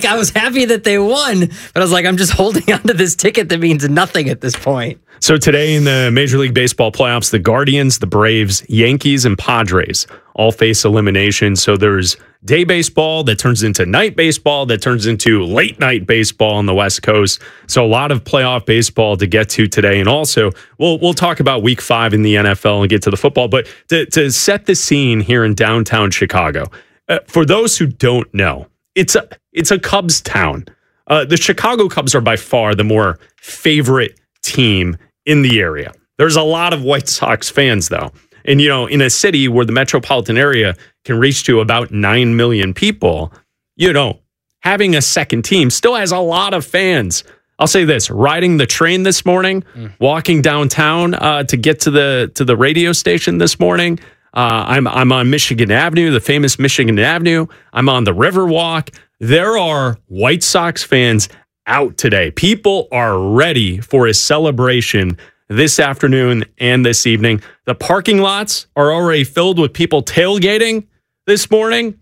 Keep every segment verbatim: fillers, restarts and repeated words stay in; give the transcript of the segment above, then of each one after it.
like, I was happy that they won, but I was like, I'm just holding on to this ticket that means nothing at this point. So today in the Major League Baseball playoffs, the Guardians, the Braves, Yankees, and Padres all face elimination. So there's day baseball that turns into night baseball that turns into late night baseball on the West Coast. So a lot of playoff baseball to get to today. And also, we'll we'll talk about week five in the N F L and get to the football. But to, to set the scene here in downtown Chicago, uh, for those who don't know, it's a, it's a Cubs town. Uh, the Chicago Cubs are by far the more favorite team in the area. There's a lot of White Sox fans, though. And, you know, in a city where the metropolitan area can reach to about nine million people, you know, having a second team still has a lot of fans. I'll say this, riding the train this morning, mm. walking downtown uh, to get to the to the radio station this morning. Uh, I'm, I'm on Michigan Avenue, the famous Michigan Avenue. I'm on the Riverwalk. There are White Sox fans out today. People are ready for a celebration this afternoon and this evening. The parking lots are already filled with people tailgating this morning.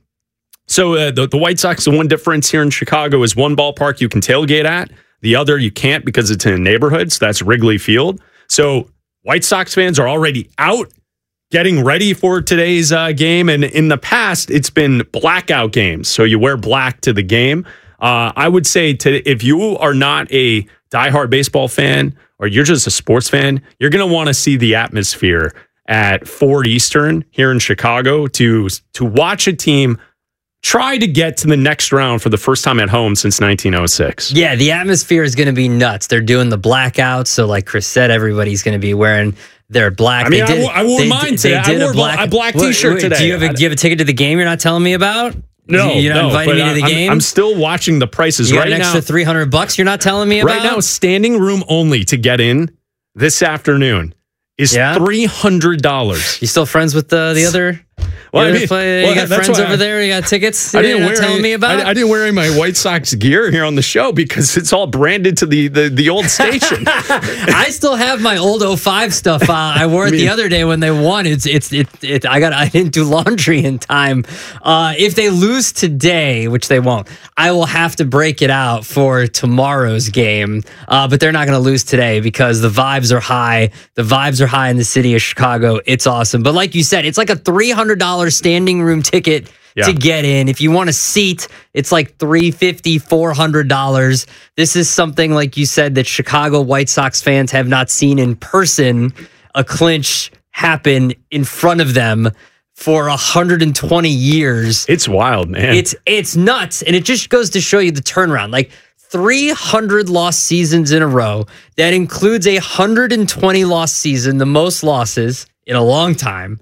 So uh, the, the White Sox, the one difference here in Chicago is one ballpark you can tailgate at. The other you can't because it's in a neighborhood. So that's Wrigley Field. So White Sox fans are already out getting ready for today's uh, game. And in the past, it's been blackout games. So you wear black to the game. Uh, I would say to, if you are not a diehard baseball fan or you're just a sports fan, you're going to want to see the atmosphere at four Eastern here in Chicago to, to watch a team try to get to the next round for the first time at home since nineteen oh six. Yeah, the atmosphere is going to be nuts. They're doing the blackouts. So like Chris said, everybody's going to be wearing their black. I mean, they did, I, I wore they, mine today. I wore a black, a black t-shirt wait, today. Do you, have a, do you have a ticket to the game you're not telling me about? No, you're not no, inviting me to the I'm, game? I'm still watching the prices you got right an now. extra three hundred bucks you're not telling me about? Right now, standing room only to get in this afternoon is yeah? three hundred dollars. You still friends with the, the other... Well, you, I mean, play, well, you got friends over I, there? You got tickets? I didn't you're wear telling any, me about? I, I didn't wear any of my White Sox gear here on the show because it's all branded to the the, the old station. I still have my old oh five stuff. Uh, I wore it I mean, the other day when they won. It's it's it, it. I got. I didn't do laundry in time. Uh, if they lose today, which they won't, I will have to break it out for tomorrow's game. Uh, but they're not going to lose today because the vibes are high. The vibes are high in the city of Chicago. It's awesome. But like you said, it's like a three hundred dollars standing room ticket yeah. to get in. If you want a seat, it's like three hundred fifty dollars, four hundred dollars. This is something, like you said, that Chicago White Sox fans have not seen in person, a clinch happen in front of them for one hundred twenty years. It's wild, man. It's it's nuts. And it just goes to show you the turnaround. Like three hundred lost seasons in a row. That includes a one hundred twenty lost season, the most losses in a long time.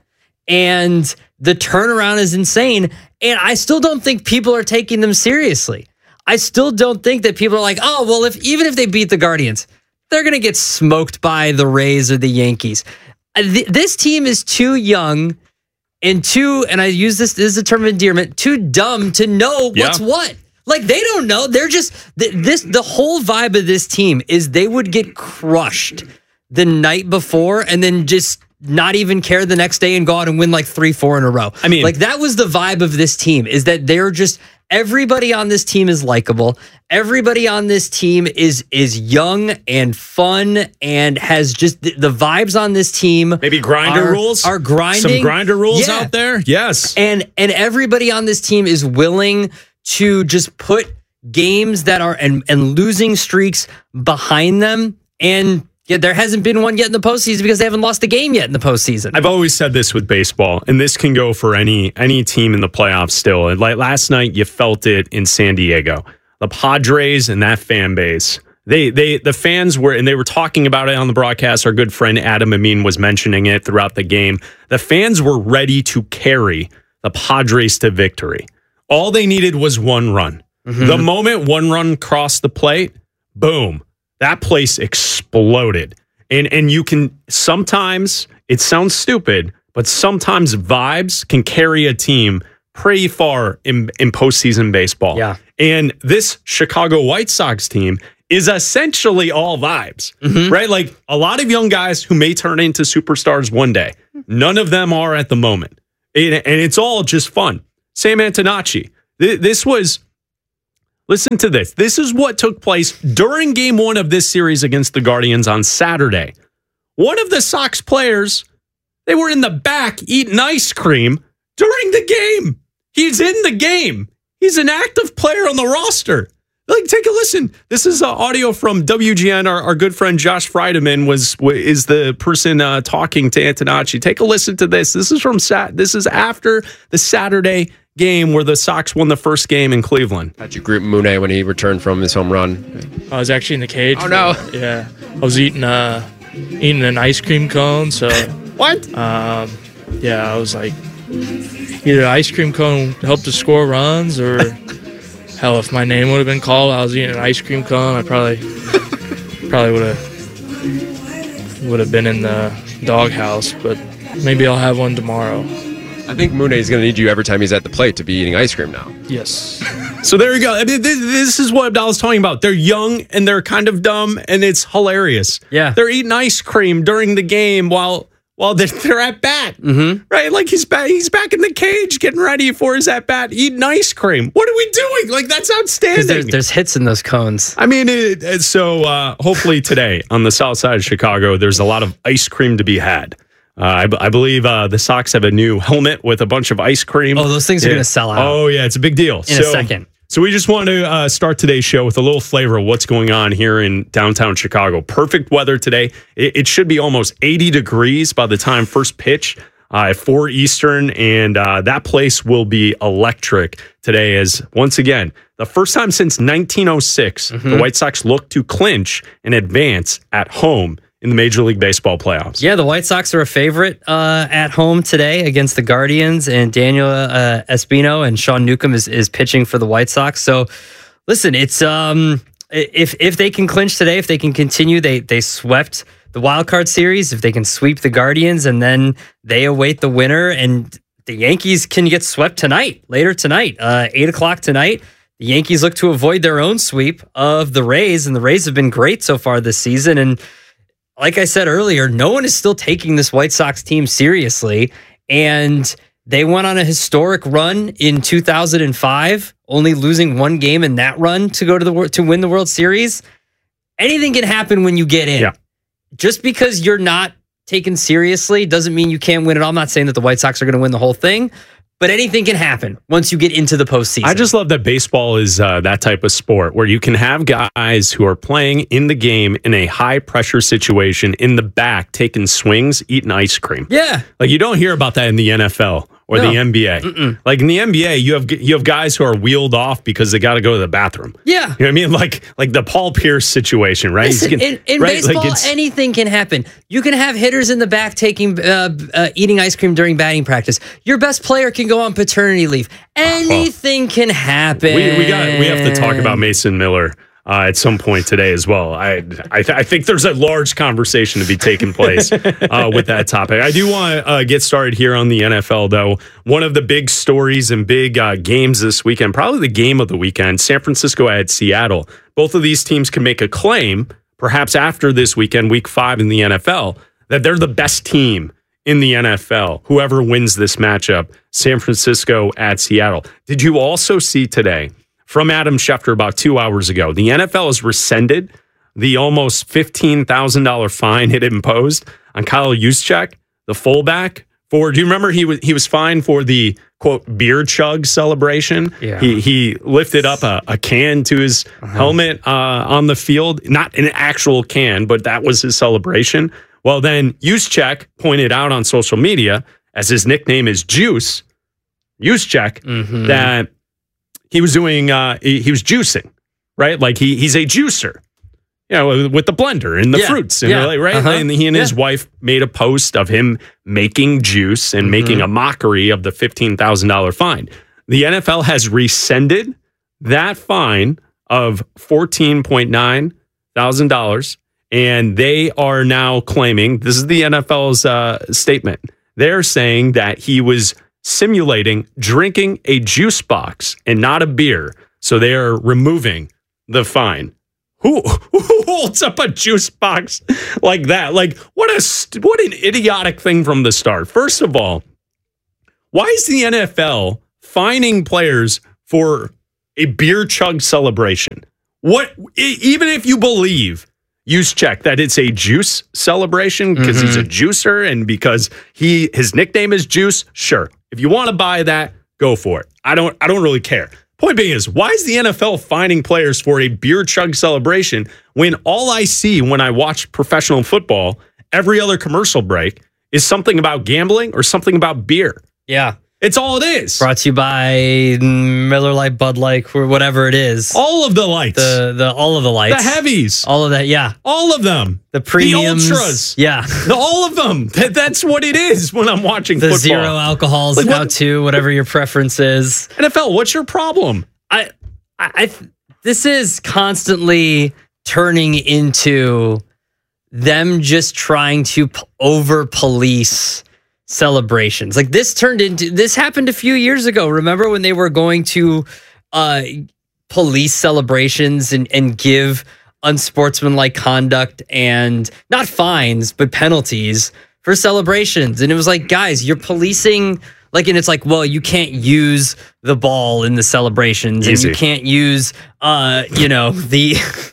And the turnaround is insane. And I still don't think people are taking them seriously. I still don't think that people are like, oh, well, if even if they beat the Guardians, they're going to get smoked by the Rays or the Yankees. Th- this team is too young and too, and I use this, this is a term of endearment, too dumb to know what's yeah. what. Like, they don't know. They're just, this. the whole vibe of this team is they would get crushed the night before and then just not even care the next day and go out and win like three, four in a row. I mean, like that was the vibe of this team, is that they're just, everybody on this team is likable. Everybody on this team is is young and fun and has just the, the vibes on this team. Maybe grinder are, rules are grinding. Some grinder rules yeah. out there. Yes. And, and everybody on this team is willing to just put games that are, and, and losing streaks behind them. And yeah, there hasn't been one yet in the postseason because they haven't lost a game yet in the postseason. I've always said this with baseball, and this can go for any any team in the playoffs still. Like last night, you felt it in San Diego. The Padres and that fan base, they they the fans were, and they were talking about it on the broadcast. Our good friend Adam Amin was mentioning it throughout the game. The fans were ready to carry the Padres to victory. All they needed was one run. Mm-hmm. The moment one run crossed the plate, boom. That place exploded. And and you can, sometimes, it sounds stupid, but sometimes vibes can carry a team pretty far in, in postseason baseball. Yeah. And this Chicago White Sox team is essentially all vibes, mm-hmm. right? Like a lot of young guys who may turn into superstars one day. None of them are at the moment. And, and it's all just fun. Sam Antonacci. Th- this was... Listen to this. This is what took place during game one of this series against the Guardians on Saturday. One of the Sox players, they were in the back eating ice cream during the game. He's in the game. He's an active player on the roster. Like, take a listen. This is uh, audio from W G N. Our, our good friend Josh Friedemann was is the person uh, talking to Antonacci. Take a listen to this. This is from Sat. This is after the Saturday game where the Sox won the first game in Cleveland. How'd you group Mooney when he returned from his home run? I was actually in the cage. Oh no! Yeah, I was eating uh eating an ice cream cone. So what? Um, yeah, I was like, either ice cream cone helped to score runs, or hell, if my name would have been called, I was eating an ice cream cone. I probably probably would have would have been in the doghouse. But maybe I'll have one tomorrow. I think Mooney's going to need you every time he's at the plate to be eating ice cream now. Yes. So there you go. I mean, this, this is what Abdallah's talking about. They're young and they're kind of dumb, and it's hilarious. Yeah. They're eating ice cream during the game while while they're, they're at bat. Mm-hmm. Right? Like he's back, he's back in the cage getting ready for his at bat, eating ice cream. What are we doing? Like, that's outstanding. There's, there's hits in those cones. I mean, it, it, so uh, hopefully today on the south side of Chicago, there's a lot of ice cream to be had. Uh, I, b- I believe uh, the Sox have a new helmet with a bunch of ice cream. Oh, those things yeah. are going to sell out. Oh, yeah, it's a big deal. In so, a second. So we just want to uh, start today's show with a little flavor of what's going on here in downtown Chicago. Perfect weather today. It, it should be almost eighty degrees by the time first pitch uh, at four Eastern, and uh, that place will be electric today as, once again, the first time since nineteen oh six, mm-hmm. the White Sox look to clinch and advance at home in the Major League Baseball playoffs. Yeah, the White Sox are a favorite uh, at home today against the Guardians, and Daniel uh, Espino and Sean Newcomb is, is pitching for the White Sox. So, listen, it's um, if if they can clinch today, if they can continue, they they swept the wild card series. If they can sweep the Guardians, and then they await the winner, and the Yankees can get swept tonight, later tonight, uh, eight o'clock tonight. The Yankees look to avoid their own sweep of the Rays, and the Rays have been great so far this season. And like I said earlier, no one is still taking this White Sox team seriously, and they went on a historic run in two thousand five, only losing one game in that run to go to the to win the World Series. Anything can happen when you get in. Yeah. Just because you're not taken seriously doesn't mean you can't win it all. I'm not saying that the White Sox are going to win the whole thing, but anything can happen once you get into the postseason. I just love that baseball is uh, that type of sport where you can have guys who are playing in the game in a high pressure situation in the back, taking swings, eating ice cream. Yeah. Like, you don't hear about that in the N F L or No. the N B A. Mm-mm. Like in the N B A, you have you have guys who are wheeled off because they got to go to the bathroom. Yeah. You know what I mean? Like like the Paul Pierce situation, right? Listen, He's getting- in in right? baseball, Like, it's- anything can happen. You can have hitters in the back taking, uh, uh, eating ice cream during batting practice. Your best player can go on paternity leave. Anything can happen. we we got we have to talk about Mason Miller uh, at some point today as well. I I, th- I think there's a large conversation to be taking place uh, with that topic. I do want to uh, get started here on the N F L, though. One of the big stories and big uh, games this weekend, probably the game of the weekend, San Francisco at Seattle. Both of these teams can make a claim, perhaps after this weekend, week five in the N F L, that they're the best team in the N F L. Whoever wins this matchup, San Francisco at Seattle. Did you also see today from Adam Schefter about two hours ago, the N F L has rescinded the almost fifteen thousand dollars fine it imposed on Kyle Juszczyk, the fullback, for, do you remember he was he was fined for the, quote, beer chug celebration? Yeah. He he lifted up a, a can to his uh-huh. helmet uh, on the field, not an actual can, but that was his celebration. Well, then Juszczyk pointed out on social media, as his nickname is Juice, Juszczyk, Mm-hmm. that he was doing, uh, he, he was juicing, right? Like he he's a juicer, you know, with the blender and the Yeah. fruits, and Yeah. like, right? Uh-huh. And he and his Yeah. wife made a post of him making juice and Mm-hmm. making a mockery of the fifteen thousand dollars fine. The N F L has rescinded that fine of fourteen point nine thousand dollars. And they are now claiming, this is the N F L's uh, statement, they're saying that he was simulating drinking a juice box and not a beer. So they are removing the fine. Who, who holds up a juice box like that? Like, what a st- what an idiotic thing from the start. First of all, why is the N F L fining players for a beer chug celebration. What, e- even if you believe, Juszczyk, that it's a juice celebration because mm-hmm. he's a juicer and because he his nickname is Juice, sure. If you want to buy that, go for it. I don't I don't really care. Point being is, why is the N F L fining players for a beer chug celebration when all I see when I watch professional football, every other commercial break, is something about gambling or something about beer? Yeah. It's all it is. Brought to you by Miller Lite, Bud Light, or whatever it is. All of the lights. The the all of the lights. The heavies. All of that, yeah. All of them. The premiums. The ultras. Yeah. The, all of them. That, that's what it is when I'm watching the football. Zero alcohols like, now what, too, whatever your preference is. N F L, what's your problem? I, I, I this is constantly turning into them just trying to p- over police celebrations. Like this turned into this happened a few years ago. Remember when they were going to uh, police celebrations and, and give unsportsmanlike conduct and not fines, but penalties for celebrations. And it was like, guys, you're policing. Like, and it's like, well, you can't use the ball in the celebrations, Easy. and you can't use, uh, you know, the,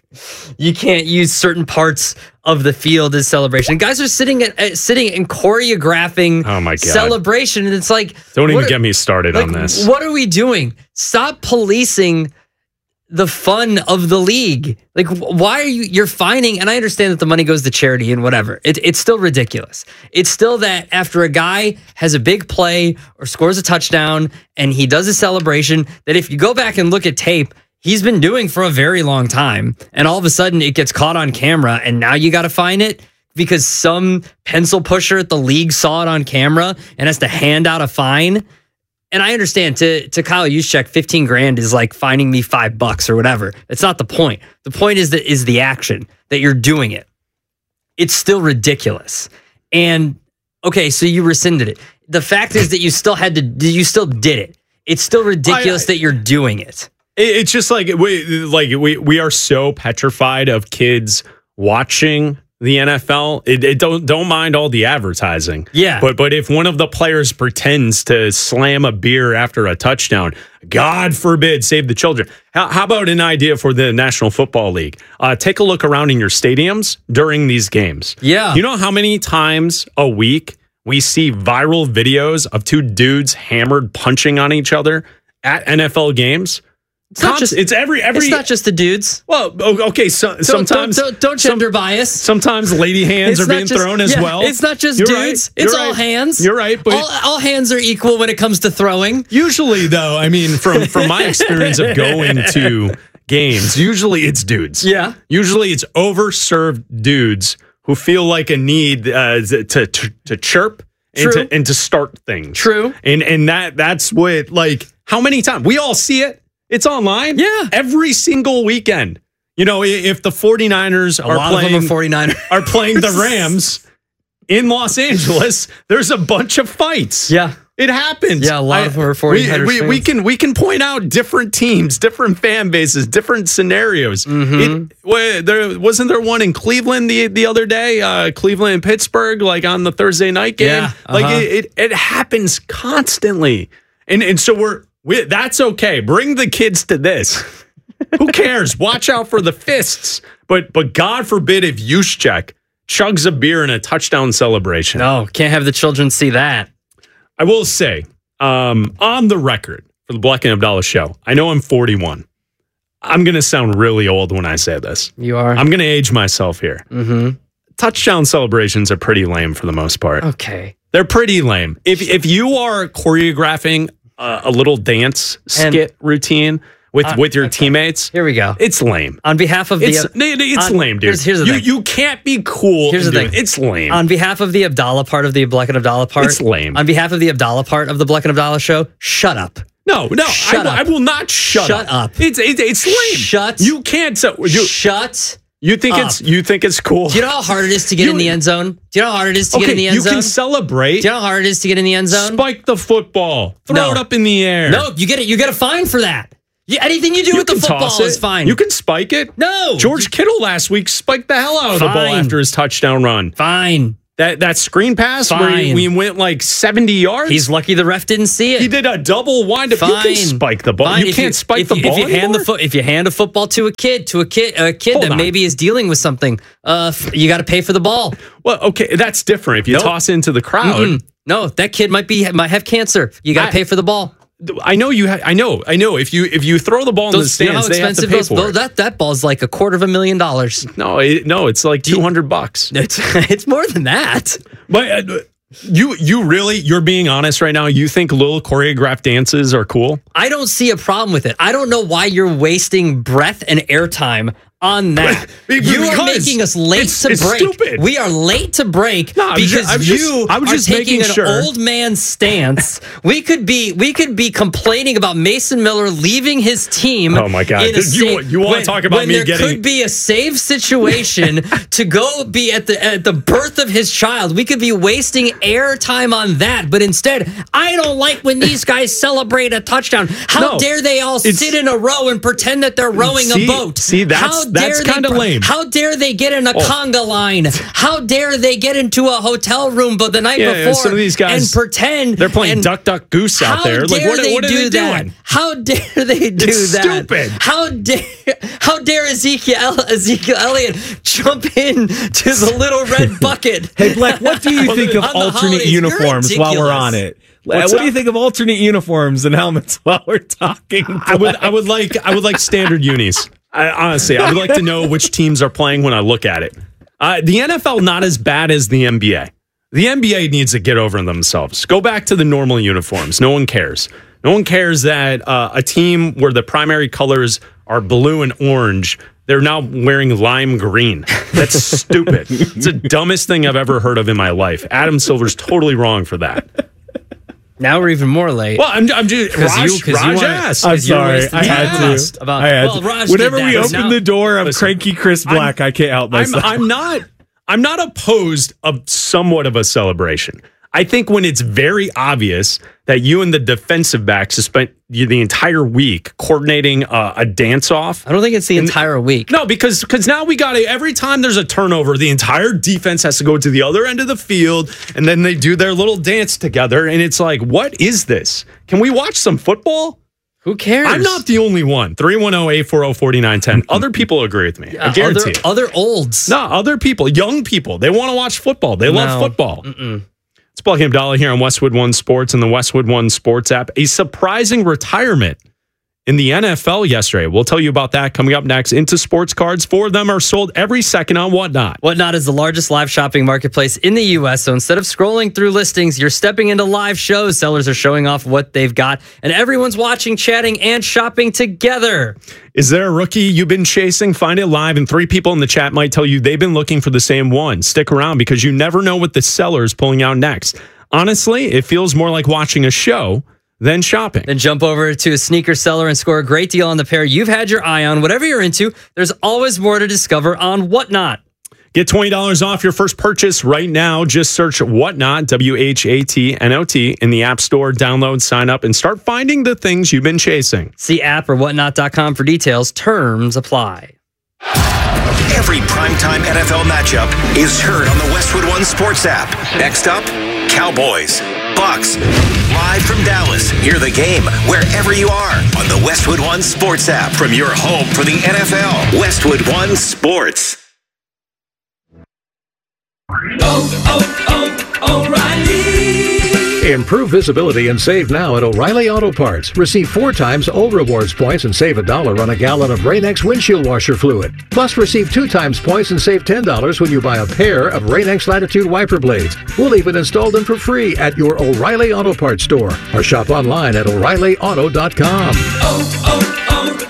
you can't use certain parts of the field as celebration. Guys are sitting at, uh, sitting and choreographing oh my God. celebration, and it's like, don't even are, get me started like, on this. What are we doing? Stop policing the fun of the league. Like, why are you, you're fining, and I understand that the money goes to charity and whatever. It, it's still ridiculous. It's still that after a guy has a big play or scores a touchdown and he does a celebration, that if you go back and look at tape, he's been doing for a very long time. And all of a sudden it gets caught on camera and now you got to fine it because some pencil pusher at the league saw it on camera and has to hand out a fine. And I understand to to Kyle Juszczyk, fifteen grand is like fining me five bucks or whatever. That's not the point. The point is that is the action that you're doing it. It's still ridiculous. And okay, so you rescinded it. The fact is that you still had to. You still did it. It's still ridiculous I, I, that you're doing it. It's just like we like we we are so petrified of kids watching the N F L. It, it don't don't mind all the advertising. Yeah. But but if one of the players pretends to slam a beer after a touchdown, God forbid, save the children. How, how about an idea for the National Football League? Uh, take a look around in your stadiums during these games. Yeah. You know how many times a week we see viral videos of two dudes hammered punching on each other at N F L games? It's not just it's every every. It's not just the dudes. Well, okay. So, don't, sometimes don't, don't, don't gender some, bias. Sometimes lady hands it's are being just, thrown as yeah, well. It's not just You're dudes. Right. It's You're all right. hands. You're right. But all, all hands are equal when it comes to throwing. Usually, though, I mean, from from my experience of going to games, usually it's dudes. Yeah. Usually it's overserved dudes who feel like a need uh, to, to to chirp and to, and to start things. True. And and that that's what like how many times we all see it. It's online. Yeah. Every single weekend. You know, if the 49ers a are lot playing, of them are 49ers. are playing the Rams in Los Angeles, there's a bunch of fights. Yeah. It happens. Yeah, a lot I, of them are 49ers we, we, we can we can point out different teams, different fan bases, different scenarios. Mm-hmm. It, well, there wasn't there one in Cleveland the, the other day, uh, Cleveland and Pittsburgh, like on the Thursday night game. Yeah, uh-huh. Like it, it it happens constantly. And and so we're We, that's okay. Bring the kids to this. Who cares? Watch out for the fists. But but God forbid if Juszczyk chugs a beer in a touchdown celebration. No, can't have the children see that. I will say, um, on the record for the Black and Abdallah show, I know I'm forty-one. I'm going to sound really old when I say this. You are? I'm going to age myself here. Mm-hmm. Touchdown celebrations are pretty lame for the most part. Okay. They're pretty lame. If if you are choreographing Uh, a little dance skit and, routine with, uh, with your okay. teammates. Here we go. It's lame. On behalf of the... It's, it's on, lame, dude. Here's, here's the you, thing. You can't be cool. Here's the thing. It. It's lame. On behalf of the Abdallah part of the Black and Abdallah part... It's lame. On behalf of the Abdallah part of the Black and Abdallah show, shut up. No, no. Shut I, up. I will not shut, shut up. up. It's, it's, it's lame. Shut You can't... So, you, shut You think up. it's you think it's cool? Do you know how hard it is to get you, in the end zone? Do you know how hard it is to okay, get in the end you zone? can celebrate. Do you know how hard it is to get in the end zone? Spike the football. Throw No. it up in the air. No, you get it. You get a fine for that. You, anything you do You with the can football toss it. is fine. You can spike it. No. George Kittle last week spiked the hell out of the ball Fine. after his touchdown run. Fine. That that screen pass where Fine. we went like seventy yards. He's lucky the ref didn't see it. He did a double windup. You Fine. can spike the ball. Fine. You If can't spike if the you, ball if you hand the anymore? fo- if you hand a football to a kid, to a kid, a kid Hold that on. maybe is dealing with something, uh, f- you got to pay for the ball. Well, okay, that's different. If you Nope. toss it into the crowd, Mm-mm. No, that kid might be might have cancer. You got I- to pay for the ball. I know you. Ha- I know. I know. If you if you throw the ball in the Those, you know how stands, they have to expensive pay those for those- it. that that ball's like a quarter of a million dollars. No, it, no, it's like two hundred bucks. It's it's more than that. But uh, you you really you're being honest right now. You think little choreographed dances are cool? I don't see a problem with it. I don't know why you're wasting breath and airtime on that. Because You are making us late it's- to it's break. stupid. We are late to break No, I'm ju- because I'm you just- I'm are just taking making an sure. old man stance. we could be we could be complaining about Mason Miller leaving his team. Oh, my God. in a You save- want- you wanna when- talk about when me there getting- could be a save situation to go be at the at the birth of his child. We could be wasting airtime on that, but instead, I don't like when these guys celebrate a touchdown. How No, dare they all it's- sit in a row and pretend that they're rowing See- a boat? see, that's- How that's dare they kinda pr- lame. How dare they get in a conga line? How dare they get into a hotel room but the night Yeah, yeah, before some of these guys, and pretend They're playing and duck, duck, goose out how there. Like dare what, they what are do they that? doing? How dare they do It's that? stupid. How dare how dare Ezekiel Ezekiel Elliott jump in to the little red bucket? Hey, Black, what do you think of On the alternate holidays, you're uniforms while we're on ridiculous. it? What's what up? do you think of alternate uniforms and helmets while we're talking? I would I would like I would like standard unis. I, honestly, I would like to know which teams are playing when I look at it. Uh, the N F L not as bad as the N B A. The N B A needs to get over themselves. Go back to the normal uniforms. No one cares. No one cares that uh, a team where the primary colors are blue and orange, they're now wearing lime green. That's stupid. It's the dumbest thing I've ever heard of in my life. Adam Silver's totally wrong for that. Now we're even more late. Well, I'm, I'm just Because Raj, you- 'cause you Raj wanna- asked. I'm Because you're sorry. wasting I had time to. about- I had well, to. Raj Whenever did we that. open Now- the door of Listen, cranky Chris Black, I can't help I'm, myself. I'm not. I'm not opposed of somewhat of a celebration. I think when it's very obvious that you and the defensive backs have spent the entire week coordinating a, a dance off. I don't think it's the entire week. No, because because now we got to, every time there's a turnover, the entire defense has to go to the other end of the field, and then they do their little dance together, and it's like, what is this? Can we watch some football? Who cares? I'm not the only one. three one zero, eight four zero, four nine one zero. Other people agree with me. I Uh, guarantee other, it. other olds. No, other people, young people, they want to watch football. They love No. football. Mm-mm. It's Black and Abdallah here on Westwood One Sports and the Westwood One Sports app. A surprising retirement in the N F L yesterday. We'll tell you about that coming up next. Into sports cards. Four of them are sold every second on Whatnot. Whatnot is the largest live shopping marketplace in the U S. So instead of scrolling through listings, you're stepping into live shows. Sellers are showing off what they've got, and everyone's watching, chatting, and shopping together. Is there a rookie you've been chasing? Find it live, and three people in the chat might tell you they've been looking for the same one. Stick around because you never know what the seller is pulling out next. Honestly, it feels more like watching a show than shopping. Then jump over to a sneaker seller and score a great deal on the pair you've had your eye on. Whatever you're into, there's always more to discover on Whatnot. Get twenty dollars off your first purchase right now. Just search Whatnot, W H A T N O T, in the App Store. Download, sign up, and start finding the things you've been chasing. See app or whatnot dot com for details. Terms apply. Every primetime N F L matchup is heard on the Westwood One Sports app. Next up, Cowboys, Bucks. Live from Dallas, hear the game wherever you are on the Westwood One Sports app from your home for the N F L. Westwood One Sports. Oh, oh, O'Reilly. Improve visibility and save now at O'Reilly Auto Parts. Receive four times O Rewards points and save a dollar on a gallon of Rain-X windshield washer fluid. Plus, receive two times points and save ten dollars when you buy a pair of Rain-X Latitude wiper blades. We'll even install them for free at your O'Reilly Auto Parts store or shop online at O'Reilly Auto dot com. Oh,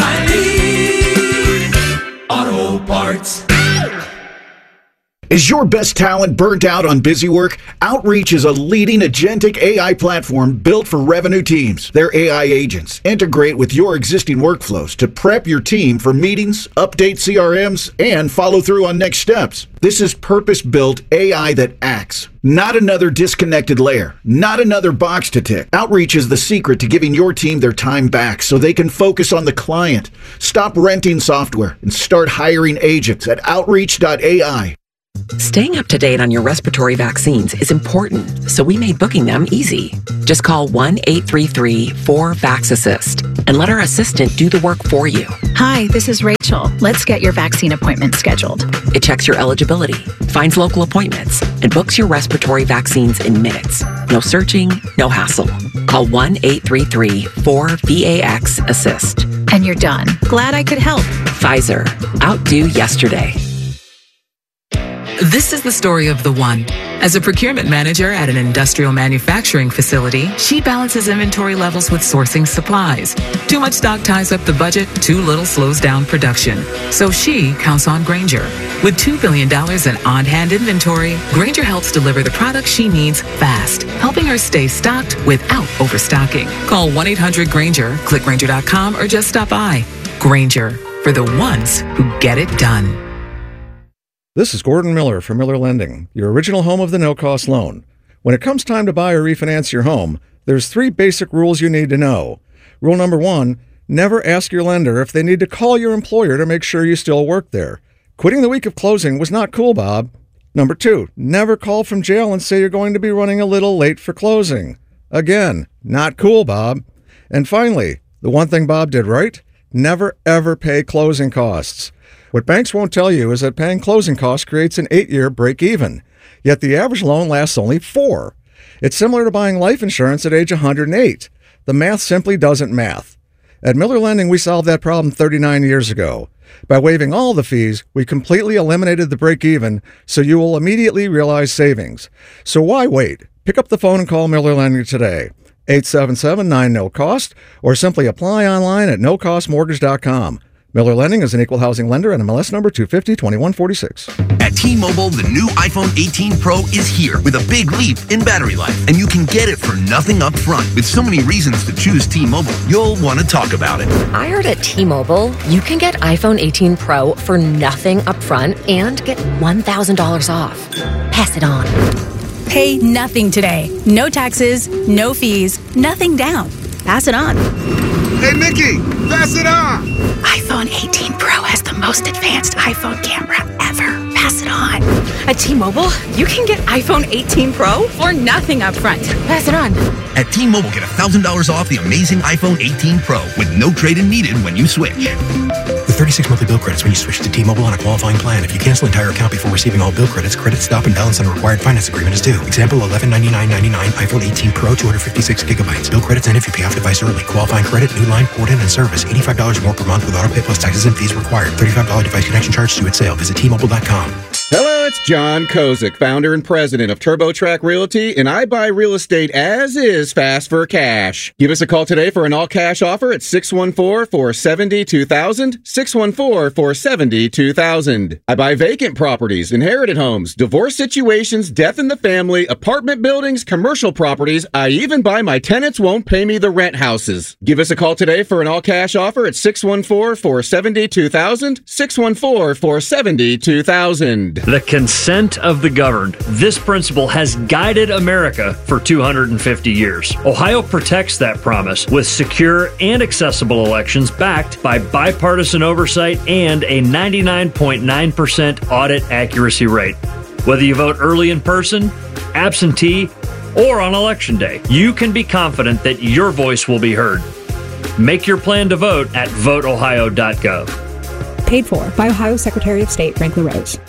oh, oh, O'Reilly Auto Parts. Is your best talent burnt out on busy work? Outreach is a leading agentic A I platform built for revenue teams. Their A I agents integrate with your existing workflows to prep your team for meetings, update C R Ms, and follow through on next steps. This is purpose-built A I that acts, not another disconnected layer, not another box to tick. Outreach is the secret to giving your team their time back so they can focus on the client. Stop renting software and start hiring agents at outreach dot A I. Staying up to date on your respiratory vaccines is important, so we made booking them easy. Just call one eight three three four VAX-ASSIST and let our assistant do the work for you. Hi, this is Rachel. Let's get your vaccine appointment scheduled. It checks your eligibility, finds local appointments, and books your respiratory vaccines in minutes. No searching, no hassle. Call one eight three three four VAX-ASSIST. And you're done. Glad I could help. Pfizer. Outdo yesterday. This is the story of the one. As a procurement manager at an industrial manufacturing facility, she balances inventory levels with sourcing supplies. Too much stock ties up the budget, too little slows down production. So she counts on Grainger. With two billion dollars in on-hand inventory, Grainger helps deliver the products she needs fast, helping her stay stocked without overstocking. Call one eight hundred Grainger, click Grainger dot com, or just stop by. Grainger, for the ones who get it done. This is Gordon Miller from Miller Lending, your original home of the no-cost loan. When it comes time to buy or refinance your home, there's three basic rules you need to know. Rule number one, never ask your lender if they need to call your employer to make sure you still work there. Quitting the week of closing was not cool, Bob. Number two, never call from jail and say you're going to be running a little late for closing. Again, not cool, Bob. And finally, the one thing Bob did right, never ever pay closing costs. What banks won't tell you is that paying closing costs creates an eight-year break-even, yet the average loan lasts only four. It's similar to buying life insurance at age one hundred eight. The math simply doesn't math. At Miller Lending, we solved that problem thirty-nine years ago. By waiving all the fees, we completely eliminated the break-even, so you will immediately realize savings. So why wait? Pick up the phone and call Miller Lending today. eight seven seven nine no cost, or simply apply online at no cost mortgage dot com. Miller Lending is an equal housing lender and M L S number two five zero two one four six. At T-Mobile, the new iPhone eighteen Pro is here with a big leap in battery life, and you can get it for nothing up front. With so many reasons to choose T-Mobile, you'll want to talk about it. I heard at T-Mobile, you can get iPhone eighteen Pro for nothing up front and get one thousand dollars off. Pass it on. Pay nothing today. No taxes, no fees, nothing down. Pass it on. Hey, Nikki, pass it on. iPhone eighteen Pro has the most advanced iPhone camera ever. Pass it on. At T-Mobile, you can get iPhone eighteen Pro for nothing up front. Pass it on. At T-Mobile, get one thousand dollars off the amazing iPhone eighteen Pro with no trade-in needed when you switch. With thirty-six monthly bill credits when you switch to T-Mobile on a qualifying plan. If you cancel entire account before receiving all bill credits, credit stop and balance on a required finance agreement is due. Example, eleven ninety-nine ninety-nine, iPhone eighteen Pro, two hundred fifty-six gigabytes. Bill credits end if you pay off device early. Qualifying credit, new line, port in, and service. eighty-five dollars more per month with auto pay plus taxes and fees required. thirty-five dollars device connection charge due at sale. Visit T Mobile dot com. Hello, it's John Kozik, founder and president of TurboTrack Realty, and I buy real estate as is fast for cash. Give us a call today for an all-cash offer at six one four, four seven zero, two thousand, six one four, four seven zero, two thousand. I buy vacant properties, inherited homes, divorce situations, death in the family, apartment buildings, commercial properties. I even buy my tenants won't pay me the rent houses. Give us a call today for an all-cash offer at six one four, four seven zero, two thousand, six one four, four seven zero, two thousand. The consent of the governed. This principle has guided America for two hundred fifty years. Ohio protects that promise with secure and accessible elections backed by bipartisan oversight and a ninety-nine point nine percent audit accuracy rate. Whether you vote early in person, absentee, or on election day, you can be confident that your voice will be heard. Make your plan to vote at vote ohio dot gov. Paid for by Ohio Secretary of State Frank LaRose.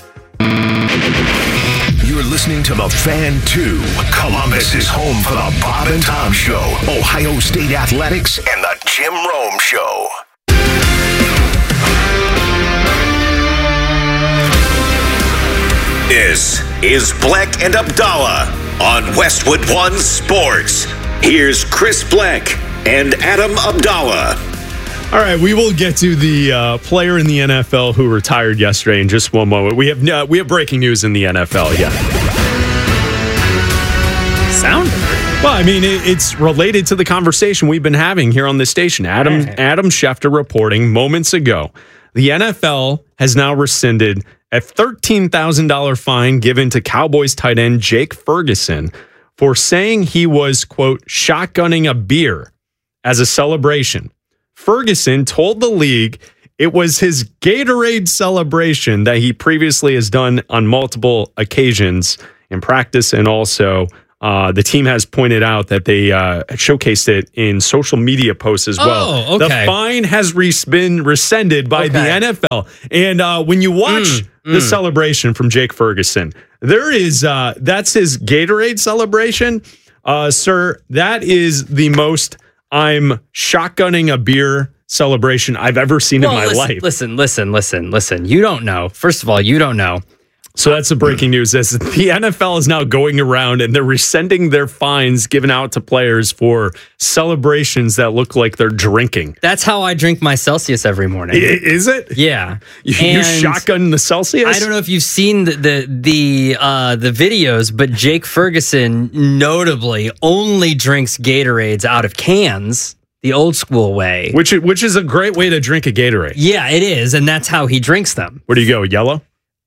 You're listening to The Fan two. Columbus is home for the Bob and Tom Show, Ohio State Athletics, and the Jim Rome Show. This is Bleck and Abdallah on Westwood One Sports. Here's Chris Bleck and Adam Abdallah. All right, we will get to the uh, player in the N F L who retired yesterday in just one moment. We have uh, we have breaking news in the N F L. Yeah, sound. Well, I mean, it, it's related to the conversation we've been having here on this station. Adam Right. Adam Schefter reporting moments ago, the N F L has now rescinded a thirteen thousand dollars fine given to Cowboys tight end Jake Ferguson for saying he was, quote, shotgunning a beer as a celebration. Ferguson told the league It was his Gatorade celebration that he previously has done on multiple occasions in practice, and also uh, the team has pointed out that they uh, showcased it in social media posts as well. Oh, okay. The fine has re- been rescinded by Okay. the N F L, and uh, when you watch Mm, the mm. celebration from Jake Ferguson, there is uh, that's his Gatorade celebration, uh, sir. That is the most I'm shotgunning a beer celebration I've ever seen Well, in my listen, life. Listen, listen, listen, listen. You don't know. First of all, you don't know. So that's the breaking news. Is the N F L is now going around and they're rescinding their fines given out to players for celebrations that look like they're drinking. That's how I drink my Celsius every morning. I- Is it? Yeah. You, you And shotgun the Celsius? I don't know if you've seen the the the, uh, the videos, but Jake Ferguson notably only drinks Gatorades out of cans, the old school way. Which which is a great way to drink a Gatorade. Yeah, it is, and that's how he drinks them. Where do you go? Yellow?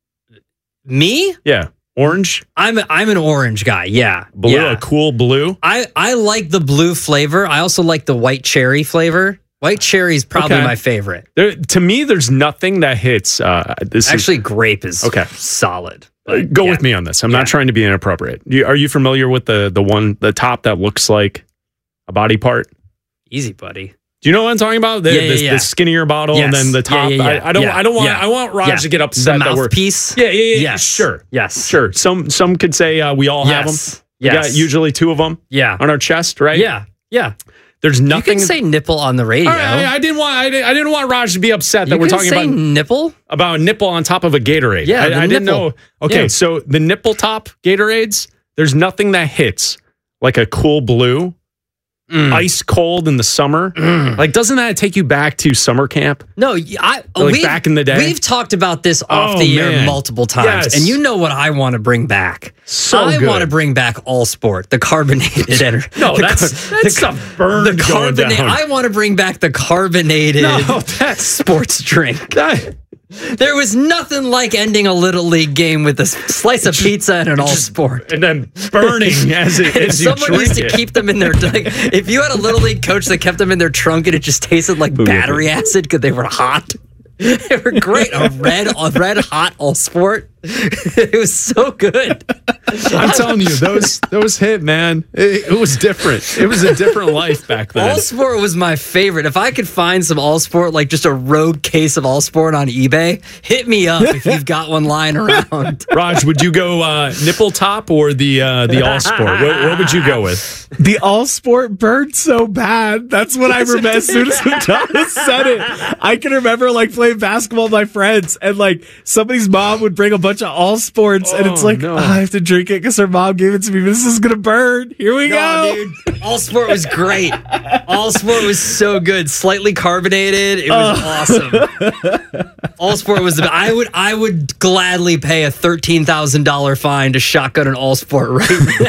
Me? Yeah. Orange? I'm I'm an orange guy. Yeah. Blue? Yeah. A cool blue? I, I like the blue flavor. I also like the white cherry flavor. White cherry is probably Okay. my favorite. There, to me, there's nothing that hits. Uh, this Actually, is, grape is okay. solid. Uh, go with me on this. I'm not trying to be inappropriate. You, are you familiar with the the one the top that looks like a body part? Easy, buddy. Do you know what I'm talking about? The, Yeah, yeah, the, yeah. the skinnier bottle and Yes. then the top. Yeah, yeah, yeah. I, I don't. Yeah, I don't want. yeah. I want Raj Yeah. to get upset The that we're mouthpiece? Yeah, yeah, yeah. Yes. Sure. Yes. Sure. Some some could say uh, we all have them. Yes. We Yes. got usually two of them. Yeah. On our chest, right? Yeah. Yeah. There's nothing. You can say nipple on the radio. All right, I, I didn't want. I didn't, I didn't want Raj to be upset that You we're can talking say about nipple about a nipple on top of a Gatorade. Yeah, I, the I didn't nipple. know. Okay, Yeah. so the nipple top Gatorades. There's nothing that hits like a cool blue, Mm. ice cold in the summer. Like, doesn't that take you back to summer camp? No, I Like we've, back in the day? We've talked about this off Oh, the air man. multiple times, Yes. and you know what I want to bring back. So I good. want to bring back All Sport, the carbonated energy. No, that's that's a burn the going carbonate. down. I want to bring back the carbonated No, that's sports drink. that, There was nothing like ending a little league game with a slice of pizza and an All Sport. and then burning as it If as you someone drink used to it. keep them in their like, if you had a little league coach that kept them in their trunk and it just tasted like battery acid because they were hot. They were great. A red, a red hot All Sport. It was so good. I'm telling you, those those hit, man. It, it was different. It was a different life back then. All Sport was my favorite. If I could find some All Sport, like just a rogue case of All Sport on eBay, hit me up if you've got one lying around. Raj, would you go uh, nipple top or the uh, the all sport? What, what would you go with? The all sport burned so bad. That's what I remember as soon as Adonis said it. I can remember like playing basketball with my friends and like somebody's mom would bring a bunch of all sports and it's Oh, like, no. "Oh, I have to drink it because her mom gave it to me. But this is going to burn. Here we No, go. dude. All Sport was great. All Sport was so good. Slightly carbonated. It was awesome. All Sport was the I would I would gladly pay a thirteen thousand dollars fine to shotgun an All Sport right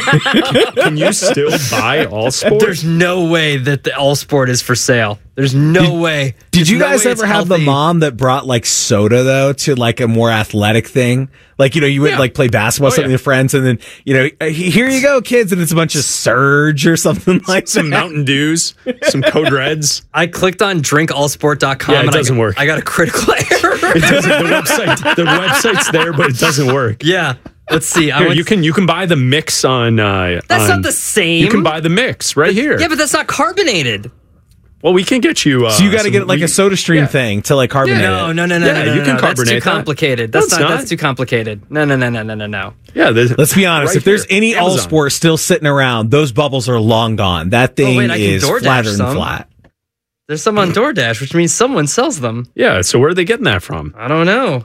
now. Can you still buy all sport? There's no way that the All Sport is for sale. There's no way. Did There's you no guys way ever it's have the healthy. mom that brought like soda though to like a more athletic thing? Like, you know, you would Yeah. like play basketball Oh, with some of yeah. your friends and then, you know, "Uh, here you go, kids. And it's a bunch of Surge or something like Some that. Mountain Dews, some Code Reds. I clicked on drink all sport dot com Yeah, it and I doesn't got- work. I got a critical error. It doesn't. The website, the website's there, but it doesn't work. Yeah. Let's see. I Here, went- you can you can buy the mix on. Uh, That's on- not the same. You can buy the mix right here. Yeah, but that's not carbonated. Well, we can get you. Uh, So you got to some- get like we- a Soda Stream yeah. thing to like carbonate No, it. no, no, no, Yeah, no, no. you no, can no. That's carbonate too that. complicated. No, That's it's not, not. That's too complicated. No, no, no, no, no, no, no. Yeah. there's- Let's be honest. right if there's here. any All Amazon. Sport still sitting around, those bubbles are long gone. That thing wait, I can is DoorDash flatter than some. flat. There's some on DoorDash, which means someone sells them. Yeah. So where are they getting that from? I don't know.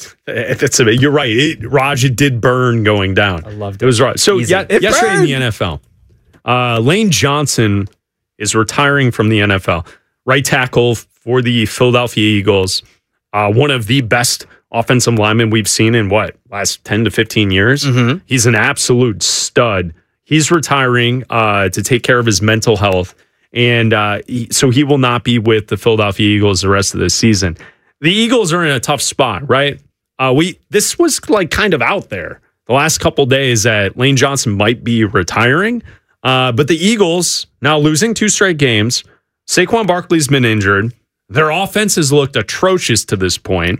If it's a, you're right. It, Raj, it did burn going down. I loved it. It was right. So Easy. yeah, It yesterday in burned. the N F L, uh, Lane Johnson is retiring from the N F L. Right tackle for the Philadelphia Eagles. Uh, one of the best offensive linemen we've seen in what, last ten to fifteen years. Mm-hmm. He's an absolute stud. He's retiring uh, to take care of his mental health. And uh, he, so he will not be with the Philadelphia Eagles the rest of the season. The Eagles are in a tough spot, right? Uh, we this was like kind of out there the last couple days that Lane Johnson might be retiring. Uh, but the Eagles now losing two straight games. Saquon Barkley's been injured. Their offense has looked atrocious to this point.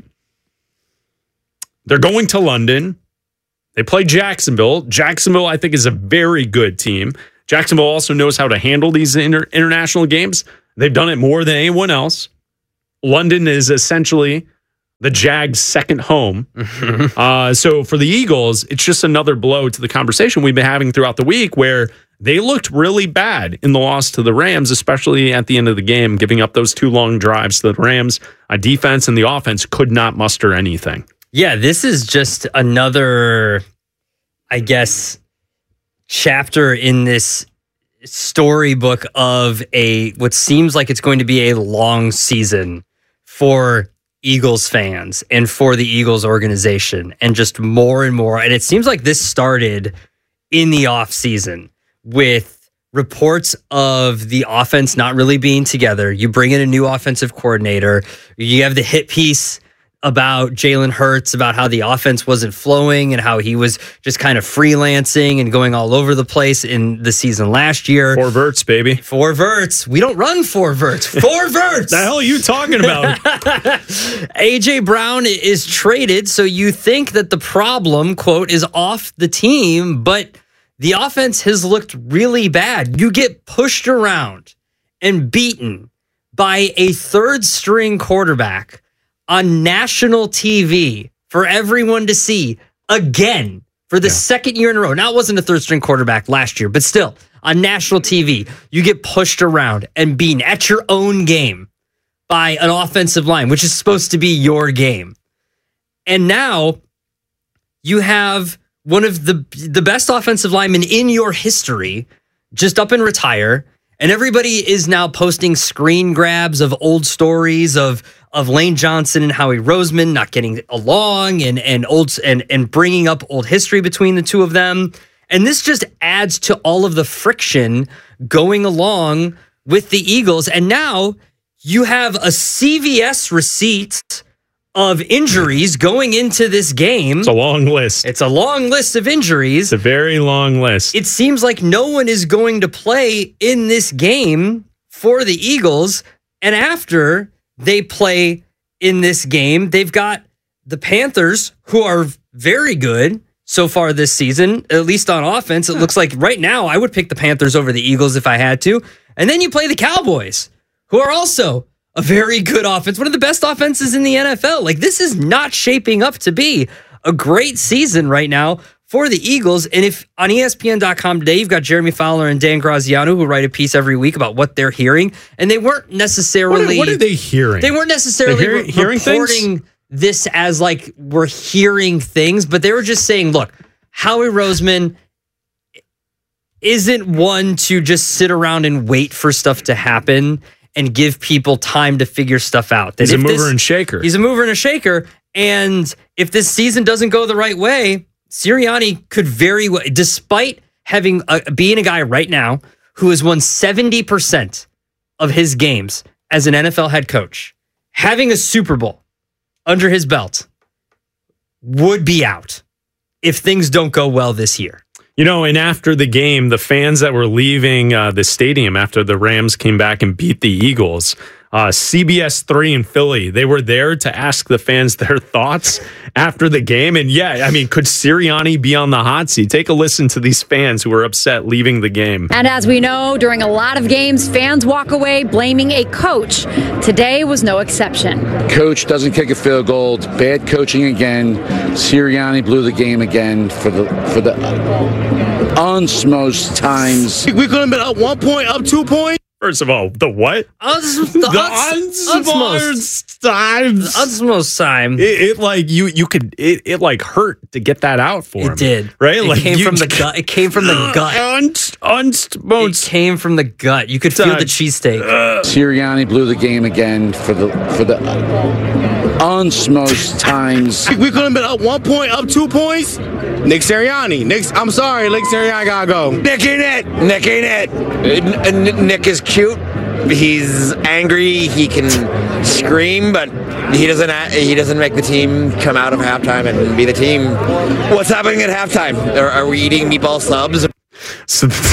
They're going to London. They play Jacksonville. Jacksonville, I think, is a very good team. Jacksonville also knows how to handle these inter- international games. They've done it more than anyone else. London is essentially the Jags' second home. uh, so for the Eagles, it's just another blow to the conversation we've been having throughout the week where they looked really bad in the loss to the Rams, especially at the end of the game, giving up those two long drives to the Rams. A defense and the offense could not muster anything. Yeah, this is just another, I guess, chapter in this storybook of a what seems like it's going to be a long season for Eagles fans and for the Eagles organization, and just more and more. And it seems like this started in the offseason with reports of the offense not really being together. You bring in a new offensive coordinator. You have the hit piece about Jalen Hurts, about how the offense wasn't flowing and how he was just kind of freelancing and going all over the place in the season last year. Four verts, baby. Four verts. We don't run four verts. Four verts. The hell are you talking about? A J Brown is traded, so you think that the problem, quote, is off the team, but the offense has looked really bad. You get pushed around and beaten by a third string quarterback on national T V for everyone to see again for the yeah. second year in a row. Now, it wasn't a third string quarterback last year, but still on national T V, you get pushed around and beaten at your own game by an offensive line, which is supposed to be your game. And now you have one of the, the best offensive linemen in your history just up and retire. And everybody is now posting screen grabs of old stories of of Lane Johnson and Howie Roseman not getting along, and and old and and bringing up old history between the two of them. And this just adds to all of the friction going along with the Eagles. And now you have a C V S receipt of injuries going into this game. It's a long list. It's a long list of injuries. It's a very long list. It seems like no one is going to play in this game for the Eagles. And after they play in this game, they've got the Panthers, who are very good so far this season, at least on offense. It looks like right now I would pick the Panthers over the Eagles if I had to. And then you play the Cowboys, who are also a very good offense, one of the best offenses in the N F L. Like, this is not shaping up to be a great season right now for the Eagles. And if on E S P N dot com today, you've got Jeremy Fowler and Dan Graziano, who write a piece every week about what they're hearing. And they weren't necessarily... What are, what are they hearing? They weren't necessarily hear, re- hearing reporting things? this as like we're hearing things, but they were just saying, look, Howie Roseman isn't one to just sit around and wait for stuff to happen and give people time to figure stuff out. That he's a mover this, and shaker. He's a mover and a shaker. And if this season doesn't go the right way, Sirianni could very well, despite having a, being a guy right now who has won seventy percent of his games as an N F L head coach, having a Super Bowl under his belt, would be out if things don't go well this year. You know, and after the game, the fans that were leaving uh, the stadium after the Rams came back and beat the Eagles, uh, C B S three in Philly, they were there to ask the fans their thoughts after the game. And yeah, I mean, could Sirianni be on the hot seat? Take a listen to these fans who were upset leaving the game. And as we know, during a lot of games, fans walk away blaming a coach. Today was no exception. Coach doesn't kick a field goal. It's bad coaching again. Sirianni blew the game again for the for the uns most times. We could have been up one point, up two points. First of all, the what? Uns, the the unsmost times. Unsmost time. It, it like you you could it, it like hurt to get that out for him. It did, right? It like came you, from the gut. It came from the gut. Unst, unsmost. It came from the gut. You could feel the cheesesteak. Uh, Sirianni blew the game again for the for the uns most times. We could have been up one point, up two points. Nick Sirianni. Nick, I'm sorry, Nick Sirianni gotta go. Nick ain't it. Nick ain't it. Nick is cute. He's angry. He can scream, but he doesn't. He doesn't make the team come out of halftime and be the team. What's happening at halftime? Are, are we eating meatball subs? So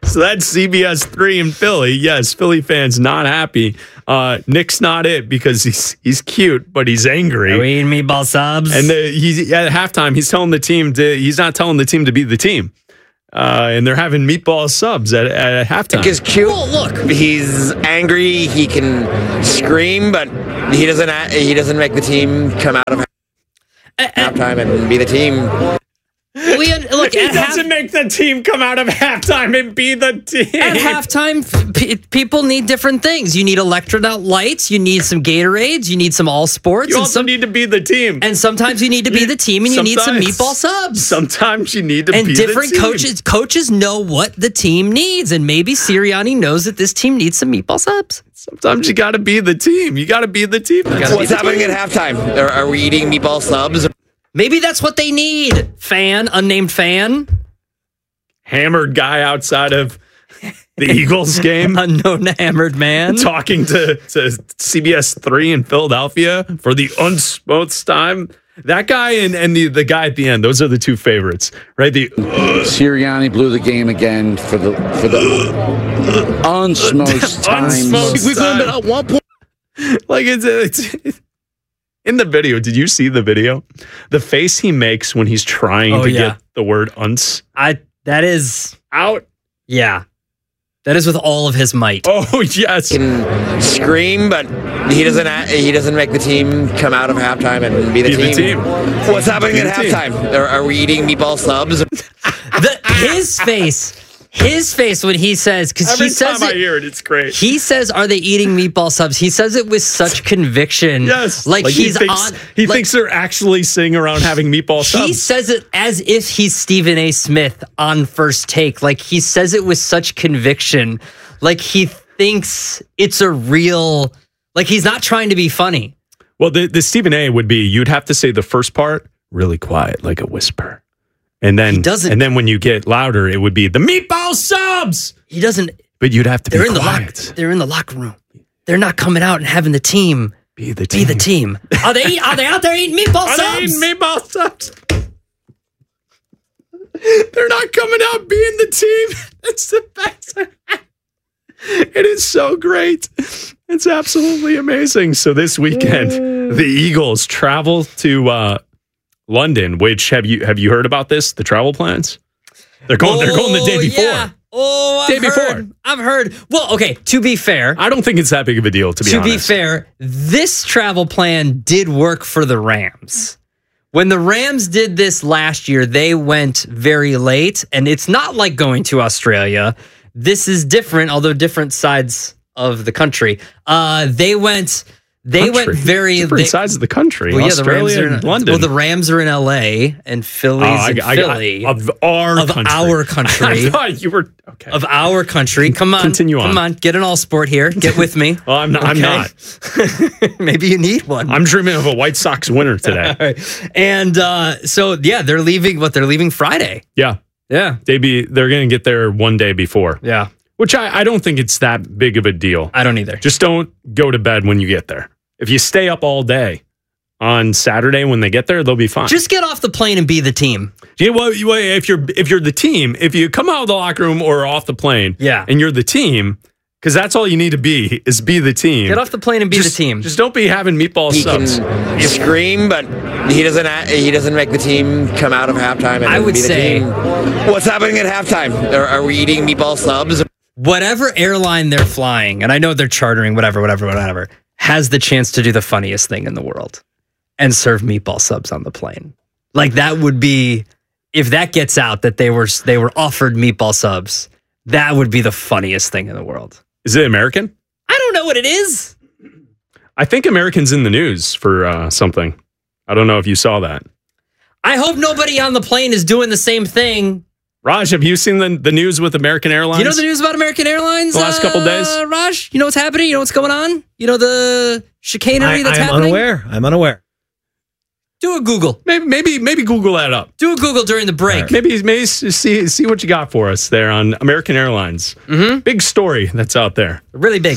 So that's C B S three in Philly. Yes, Philly fans not happy. Uh, Nick's not it because he's he's cute, but he's angry. Are we eating meatball subs? And the, he's at halftime. He's telling the team to. He's not telling the team to be the team. Uh, and they're having meatball subs at, at halftime. Nick is cute. Well, look, he's angry. He can scream, but he doesn't. He doesn't make the team come out of halftime and be the team. We had, look, he at doesn't half, make the team come out of halftime and be the team. At halftime, p- people need different things. You need electronaut lights. You need some Gatorades. You need some all sports. You and also some, need to be the team. And sometimes you need to be the team, and you need some meatball subs. Sometimes you need to and be different the team. coaches. Coaches know what the team needs, and maybe Sirianni knows that this team needs some meatball subs. Sometimes you got to be the team. You got to be the team. What's happening at halftime? Are, are we eating meatball subs? Maybe that's what they need. Fan, unnamed fan. Hammered guy outside of the Eagles game. Unknown hammered man. Talking to, to C B S three in Philadelphia for the unspoken time. That guy and, and the, the guy at the end, those are the two favorites, right? The uh, Sirianni blew the game again for the for the unsmoked times. We've been at one point. Like it's, it's in the video. Did you see the video? The face he makes when he's trying oh, to yeah. get the word uns. I that is out. Yeah. That is with all of his might. Oh yes. He can scream, but he doesn't. He doesn't make the team come out of halftime and be the, be team. the team. What's happening at halftime? Are, are we eating meatball subs? the, his face. His face when he says, because Every he says time it, I hear it, it's great. He says, "Are they eating meatball subs?" He says it with such conviction. Yes, like, like he's he thinks, on. He like, thinks they're actually sitting around having meatball subs. He says it as if he's Stephen A. Smith on First Take. Like he says it with such conviction. Like he thinks it's a real. Like he's not trying to be funny. Well, the the Stephen A. would be you'd have to say the first part really quiet, like a whisper. And then, he doesn't, and then when you get louder, it would be the meatball subs. He doesn't. But you'd have to they're be in quiet. The lock, they're in the locker room. They're not coming out and having the team be the team. Be the team. Are they? Are they out there eating meatball are subs? Are they eating meatball subs? They're not coming out being the team. It's the best. It is so great. It's absolutely amazing. So this weekend, the Eagles travel to uh, London. Which have you have you heard about this? The travel plans? They're going. Oh, they're going the day before. Yeah. Oh, I've day heard. before. I've heard. Well, okay. To be fair, I don't think it's that big of a deal. To be to honest. be fair, this travel plan did work for the Rams. When the Rams did this last year, they went very late, and it's not like going to Australia. This is different, although different sides of the country. Uh, they went. They country. went very different they, sides of the country. Well, yeah, Australia the Rams are in and London. Well, the Rams are in L A and Philly's oh, I, in I, Philly I, of our of country. our country. I thought you were okay. Of our country. Come on, continue on. Come on, get an all sport here. Get with me. well, I'm not. I'm not. Maybe you need one. I'm dreaming of a White Sox winner today. Right. And uh, so, yeah, they're leaving. What they're leaving Friday. Yeah, yeah. They be. They're going to get there one day before. Yeah. Which I, I don't think it's that big of a deal. I don't either. Just don't go to bed when you get there. If you stay up all day on Saturday when they get there, they'll be fine. Just get off the plane and be the team. Yeah, well, if you're if you're the team, if you come out of the locker room or off the plane, yeah. and you're the team, because that's all you need to be is be the team. Get off the plane and be just, the team. Just don't be having meatball he subs. Can scream, but he doesn't. He doesn't make the team come out of halftime and I would be the say, team. What's happening at halftime? Are, are we eating meatball subs? Whatever airline they're flying, and I know they're chartering, whatever, whatever, whatever, has the chance to do the funniest thing in the world and serve meatball subs on the plane. Like that would be, if that gets out that they were they were offered meatball subs, that would be the funniest thing in the world. Is it American? I don't know what it is. I think American's in the news for uh, something. I don't know if you saw that. I hope nobody on the plane is doing the same thing. Raj, have you seen the, the news with American Airlines? You know the news about American Airlines? The last uh, couple days? Raj, you know what's happening? You know what's going on? You know the chicanery I, that's I'm happening? unaware. I'm unaware. Do a Google. Maybe maybe maybe Google that up. Do a Google during the break. Right. Maybe maybe see see what you got for us there on American Airlines. Mm-hmm. Big story that's out there. Really big.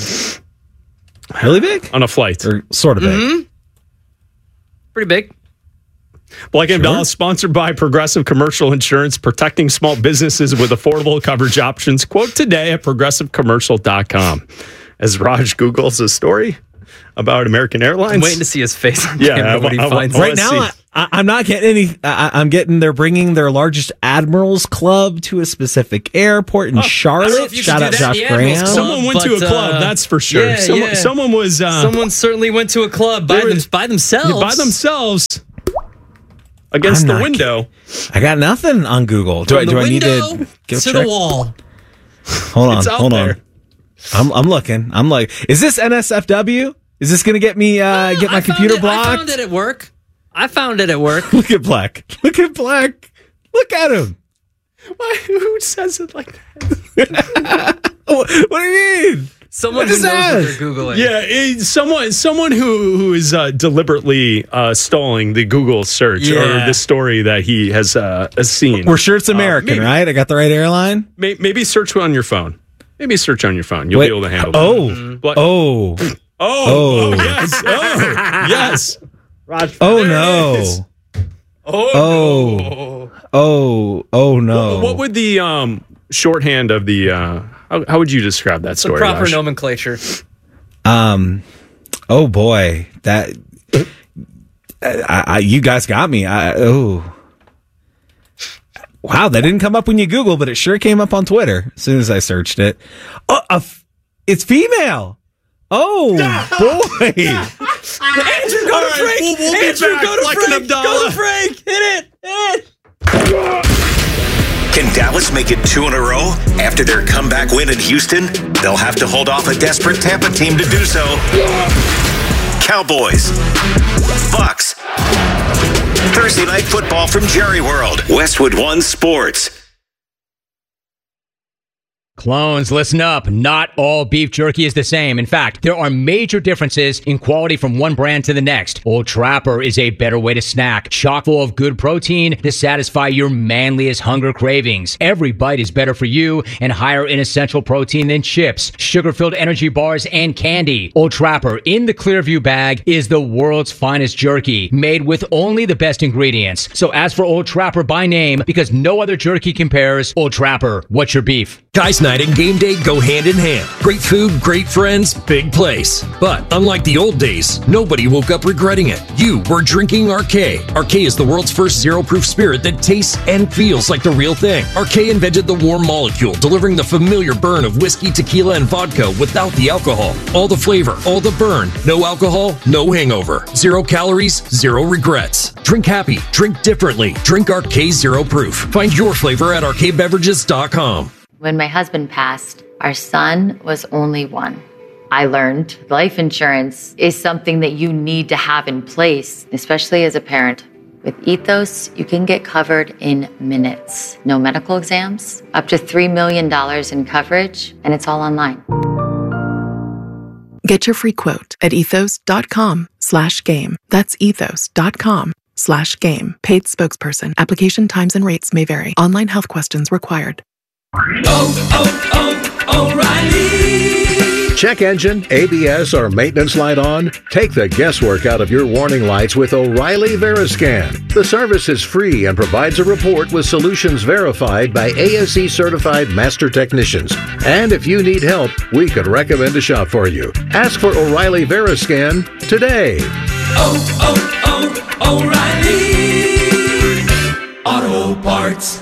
Really big? On a flight. Or sort of big. Mm-hmm. Pretty big. Black and Sure. Abdallah, sponsored by Progressive Commercial Insurance, protecting small businesses with affordable coverage options. Quote today at progressive commercial dot com. As Raj Googles a story about American Airlines. I'm waiting to see his face on Yeah, camera I when he wa- I wa- finds I it. Right now, I, I- I'm not getting any. I, I'm getting they're bringing their largest Admirals Club to a specific airport in Oh, I don't know Charlotte. if you Shout should out do that in Josh the Admirals Graham. Club. Someone went to a but, club, uh, that's for sure. yeah, someone, yeah. someone was. Uh, Someone certainly went to a club by, they were- them, by themselves. by themselves against I'm the not- window. I got nothing on Google. Do I? From Do the I need window to give a to check? the wall. Hold on. It's out Hold there. on. I'm I'm looking. I'm like, is this N S F W? Is this gonna get me uh, get my I found computer it- blocked? I found it at work. I found it at work. Look at Black. Look at Black. Look at him. Why, who says it like that? What, what do you mean? Someone What who is knows that? what they're Googling. Yeah, it, someone someone who who is uh, deliberately uh, stalling the Google search Yeah. or the story that he has uh, has seen. We're sure it's American, Uh, maybe, right? I got the right airline. may, maybe search on your phone. Maybe search on your phone. You'll Wait, be able to handle oh, it. What? oh, Oh, Oh. oh, yes. Oh, yes. Raj, oh There it no. is. Oh, Oh. no. Oh, oh no. What would the um, shorthand of the, uh, how, how would you describe that the story? proper Raj? nomenclature. Um, oh boy, that I, I, you guys got me. I, oh, wow, that didn't come up when you Google, but it sure came up on Twitter as soon as I searched it. Oh, a f- it's female. Oh boy, Andrew, go to Frank. we'll- we'll be Andrew, back. go to Like Frank. an Abdallah. Go to Frank. Hit it. Hit it. Can Dallas make it two in a row after their comeback win in Houston? They'll have to hold off a desperate Tampa team to do so. Cowboys. Bucks. Thursday night football from Jerry World. Westwood One Sports. Clones, listen up. Not all beef jerky is the same. In fact, there are major differences in quality from one brand to the next. Old Trapper is a better way to snack, chock full of good protein to satisfy your manliest hunger cravings. Every bite is better for you and higher in essential protein than chips, sugar-filled energy bars, and candy. Old Trapper in the Clearview bag is the world's finest jerky, made with only the best ingredients. So ask for Old Trapper by name because no other jerky compares. Old Trapper, what's your beef? Guys night and game day go hand in hand. Great food, great friends, big place. But unlike the old days, nobody woke up regretting it. You were drinking R K. R K is the world's first zero-proof spirit that tastes and feels like the real thing. R K invented the warm molecule, delivering the familiar burn of whiskey, tequila, and vodka without the alcohol. All the flavor, all the burn. No alcohol, no hangover. Zero calories, zero regrets. Drink happy, drink differently. Drink R K Zero Proof. Find your flavor at R K beverages dot com. When my husband passed, our son was only one. I learned life insurance is something that you need to have in place, especially as a parent. With Ethos, you can get covered in minutes. No medical exams, up to three million dollars in coverage, and it's all online. Get your free quote at ethos.com slash game. That's ethos.com slash game. Paid spokesperson. Application times and rates may vary. Online health questions required. Oh, oh, oh, O'Reilly. Check engine, A B S, or maintenance light on? Take the guesswork out of your warning lights with O'Reilly Veriscan. The service is free and provides a report with solutions verified by A S E certified master technicians. And if you need help, we could recommend a shop for you. Ask for O'Reilly Veriscan today. Oh, oh, oh, O'Reilly Auto Parts.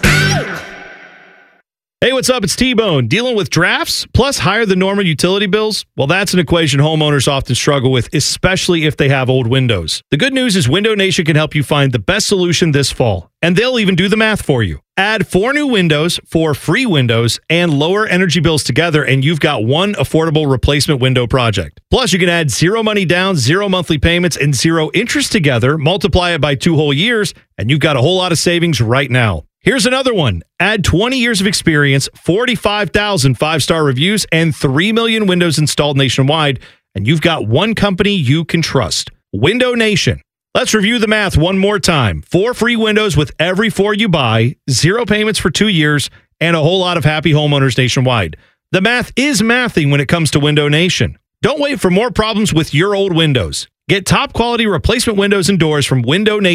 Hey, what's up? It's T-Bone. Dealing with drafts plus higher than normal utility bills? Well, that's an equation homeowners often struggle with, especially if they have old windows. The good news is Window Nation can help you find the best solution this fall, and they'll even do the math for you. Add four new windows, four free windows, and lower energy bills together, and you've got one affordable replacement window project. Plus, you can add zero money down, zero monthly payments, and zero interest together, multiply it by two whole years, and you've got a whole lot of savings right now. Here's another one. Add twenty years of experience, forty-five thousand five-star reviews, and three million windows installed nationwide, and you've got one company you can trust. Window Nation. Let's review the math one more time. Four free windows with every four you buy, zero payments for two years, and a whole lot of happy homeowners nationwide. The math is mathing when it comes to Window Nation. Don't wait for more problems with your old windows. Get top quality replacement windows and doors from Window Nation.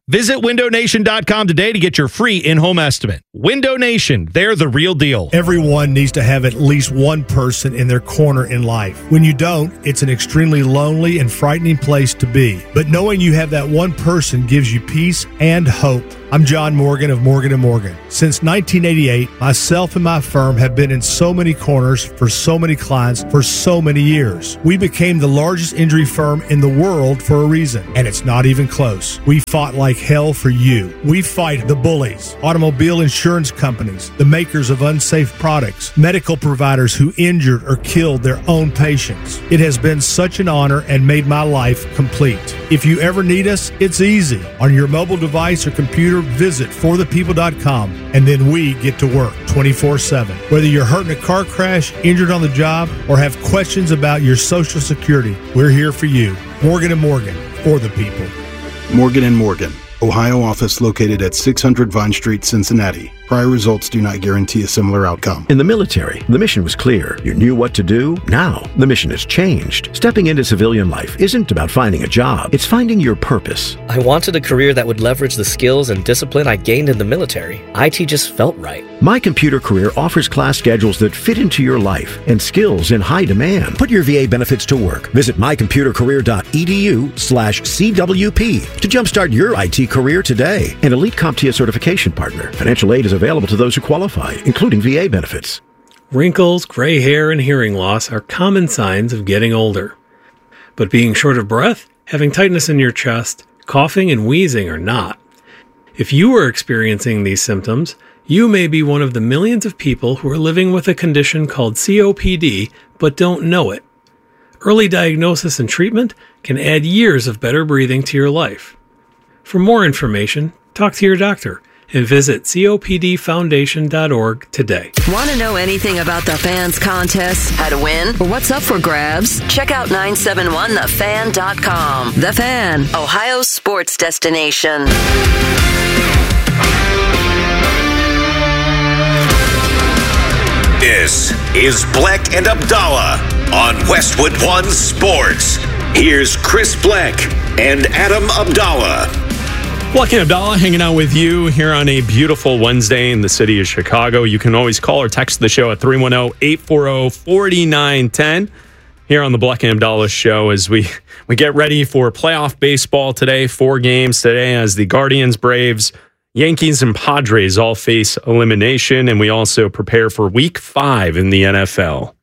Visit window nation dot com today to get your free in-home estimate. Window Nation, they're the real deal. Everyone needs to have at least one person in their corner in life. When you don't, it's an extremely lonely and frightening place to be. But knowing you have that one person gives you peace and hope. I'm John Morgan of Morgan and Morgan. Since nineteen eighty-eight, myself and my firm have been in so many corners for so many clients for so many years. We became the largest injury firm in the world for a reason, and it's not even close. We fought like hell for you. We fight the bullies, automobile insurance companies, the makers of unsafe products, medical providers who injured or killed their own patients. It has been such an honor and made my life complete. If you ever need us, it's easy. On your mobile device or computer, visit for the people dot com, and then we get to work twenty-four seven. Whether you're hurt in a car crash, injured on the job, or have questions about your Social Security, we're here for you. Morgan and Morgan, for the people. Morgan and Morgan, Ohio office located at six hundred Vine Street, Cincinnati. Prior results do not guarantee a similar outcome. In the military, the mission was clear. You knew what to do. Now, the mission has changed. Stepping into civilian life isn't about finding a job. It's finding your purpose. I wanted a career that would leverage the skills and discipline I gained in the military. I T just felt right. My Computer Career offers class schedules that fit into your life and skills in high demand. Put your V A benefits to work. Visit my computer career dot e d u slash C W P to jumpstart your I T career today. An Elite CompTIA certification partner. Financial aid is available to those who qualify, including V A benefits. Wrinkles, gray hair, and hearing loss are common signs of getting older. But being short of breath, having tightness in your chest, coughing, and wheezing are not. If you are experiencing these symptoms, you may be one of the millions of people who are living with a condition called C O P D but don't know it. Early diagnosis and treatment can add years of better breathing to your life. For more information, talk to your doctor and visit C O P D foundation dot org today. Want to know anything about the Fans contest, how to win, or what's up for grabs? Check out nine seven one the fan dot com. The Fan, Ohio's sports destination. This is Bleck and Abdallah on Westwood One Sports. Here's Chris Bleck and Adam Abdallah. Bleck and Abdallah hanging out with you here on a beautiful Wednesday in the city of Chicago. You can always call or text the show at three one zero, eight four zero, four nine one zero here on the Bleck and Abdallah show as we, we get ready for playoff baseball today. Four games today as the Guardians, Braves, Yankees, and Padres all face elimination, and we also prepare for week five in the N F L.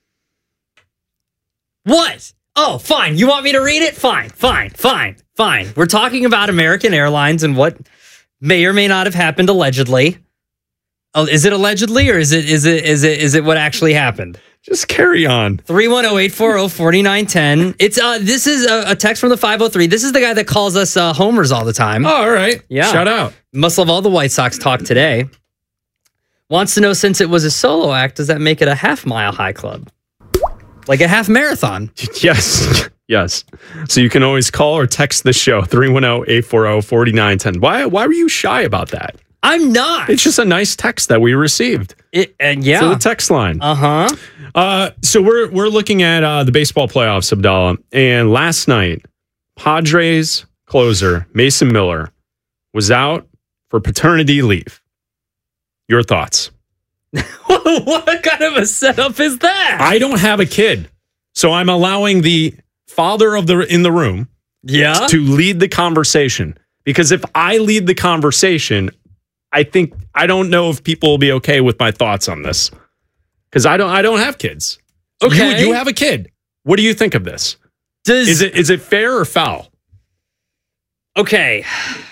What? Oh, fine. You want me to read it? Fine, fine, fine, fine. We're talking about American Airlines and what may or may not have happened allegedly. Oh, is it allegedly or is it is it is it is it what actually happened? Just carry on. three one zero, eight four zero, four nine one zero. It's uh this is a, a text from the five oh three. This is the guy that calls us uh, homers all the time. Oh, all right. Yeah. Shout out. Must love all the White Sox talk today. Wants to know, since it was a solo act, does that make it a half mile high club? Like a half marathon? Yes. Yes. So you can always call or text the show, three one zero, eight four zero, four nine one zero. Why, why were you shy about that? I'm not. It's just a nice text that we received. It, and yeah. So the text line. Uh-huh. Uh, so we're we're looking at uh, the baseball playoffs, Abdallah. And last night, Padres closer Mason Miller was out for paternity leave. Your thoughts? What kind of a setup is that? I don't have a kid, so I'm allowing the father of the in the room yeah. to lead the conversation. Because if I lead the conversation, I think I don't know if people will be okay with my thoughts on this. Because I don't I don't have kids. Okay. You, you have a kid. What do you think of this? Does, is it is it fair or foul? Okay.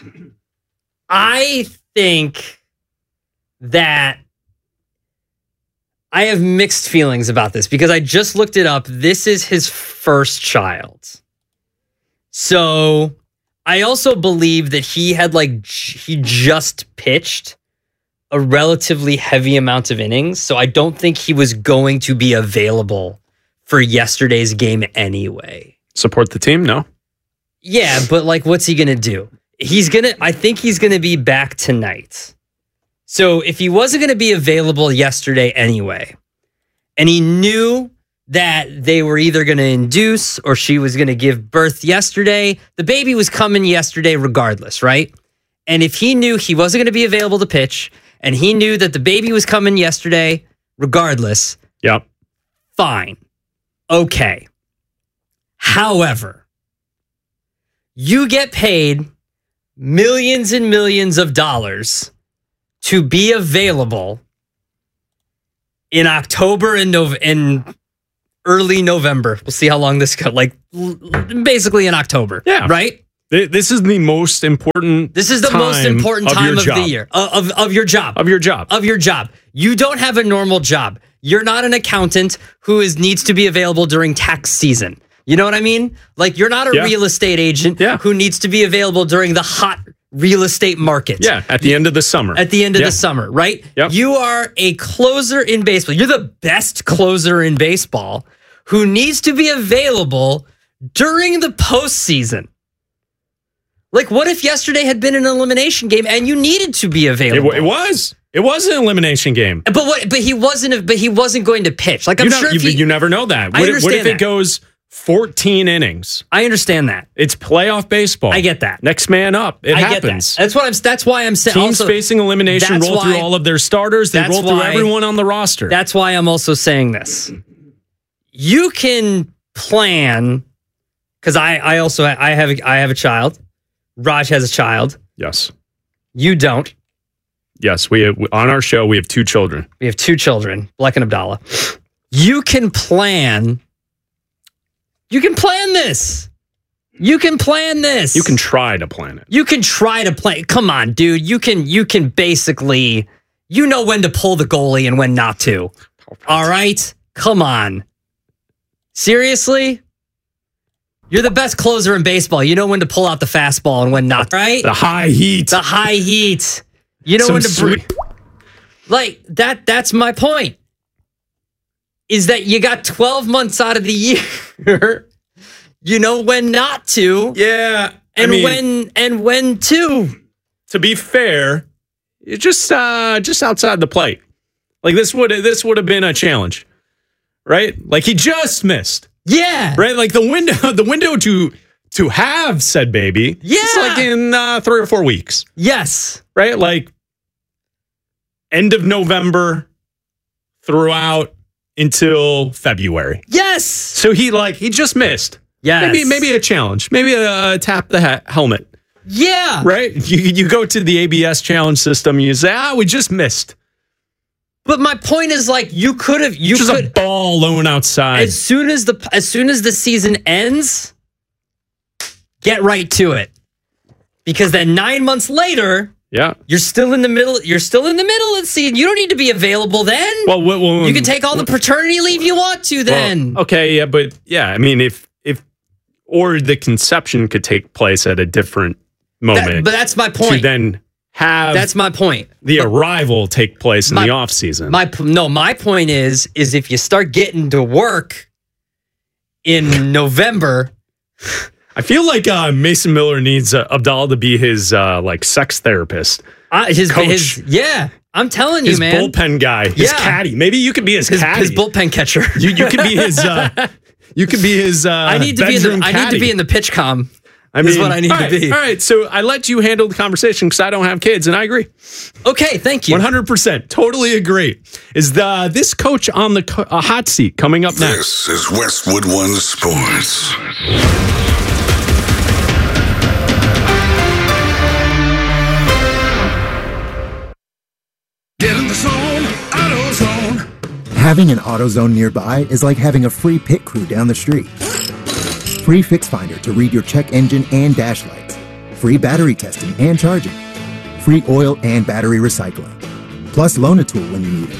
I think that I have mixed feelings about this because I just looked it up. This is his first child. So I also believe that he had like, he just pitched a relatively heavy amount of innings. So I don't think he was going to be available for yesterday's game anyway. Support the team? No. Yeah, but like, what's he going to do? He's going to, I think he's going to be back tonight. So if he wasn't going to be available yesterday anyway, and he knew that they were either going to induce or she was going to give birth yesterday, the baby was coming yesterday regardless, right? And if he knew he wasn't going to be available to pitch, and he knew that the baby was coming yesterday, regardless, yep, fine. Okay. However, you get paid millions and millions of dollars to be available in October and Nov- in early November. We'll see how long this goes. Like basically in October. Yeah. Right? This is the most important This is the most important time of, of the year. Uh, of, of your job. Of your job. Of your job. You don't have a normal job. You're not an accountant who is needs to be available during tax season. You know what I mean? Like, you're not a yeah. real estate agent yeah. who needs to be available during the hot real estate market. Yeah, at the end of the summer. At the end of yeah. the summer, right? Yep. You are a closer in baseball. You're the best closer in baseball who needs to be available during the postseason. Like, what if yesterday had been an elimination game and you needed to be available? It, it was. It was an elimination game. But what? But he wasn't. But he wasn't going to pitch. Like, I'm you know, sure you, if he, you never know that. I What, understand what if that. it goes fourteen innings? I understand that. It's playoff baseball. I get that. Next man up. It I happens. Get that. That's what I'm. That's why I'm saying. Teams also, facing elimination roll why, through all of their starters. They roll through why, everyone on the roster. That's why I'm also saying this. You can plan because I. I also I have a, I have a child. Raj has a child. Yes. You don't. Yes, we have, on our show we have two children. We have two children, Black and Abdallah. You can plan. You can plan this. You can plan this. You can try to plan it. You can try to plan. Come on, dude. You can. You can basically. You know when to pull the goalie and when not to. All right. Come on. Seriously. You're the best closer in baseball. You know when to pull out the fastball and when not, right? The high heat. The high heat. You know Some when to sweet- breathe. Like that that's my point. Is that you got twelve months out of the year. You know when not to. Yeah. And I mean, when and when to. To be fair, it's just uh just outside the plate. Like this would this would have been a challenge. Right? Like he just missed. Yeah. Right? Like the window the window to to have said baby. Yeah. It's like in uh, three or four weeks. Yes. Right? Like end of November throughout until February. Yes. So he like he just missed. Yes. Maybe maybe a challenge. Maybe a, a tap the ha- helmet. Yeah. Right? You you go to the A B S challenge system, you say, ah, we just missed. But my point is, like, you could have you Just could a ball low outside. as soon as the as soon as the season ends, get right to it. Because then nine months later, yeah, you're still in the middle. You're still in the middle of the season. You don't need to be available then. Well, well, well you can take all the paternity leave you want to then. Well, okay, yeah, but yeah, I mean, if if or the conception could take place at a different moment. That- but that's my point. To then have That's my point. the arrival take place in My- the off season. My p- no, my point is is if you start getting to work in November. I feel like uh, Mason Miller needs uh, Abdallah to be his uh, like sex therapist. Uh, his, Coach. his yeah, I'm telling you, His man. bullpen guy, his Yeah. caddy. Maybe you could be his, his, caddy. his bullpen catcher. you you could be his. Uh, you could be his. Uh, I need to be in the, bedroom I need to caddy. be in the pitch com. I is mean, what I need all to right, be. All right, so I let you handle the conversation because I don't have kids, and I agree. Okay, thank you. one hundred percent, totally agree. Is the this coach on the co- uh, hot seat coming up next? This is Westwood One Sports. Get in the zone, AutoZone. Having an AutoZone nearby is like having a free pit crew down the street. Free Fix Finder to read your check engine and dash lights. Free battery testing and charging. Free oil and battery recycling. Plus loan a tool when you need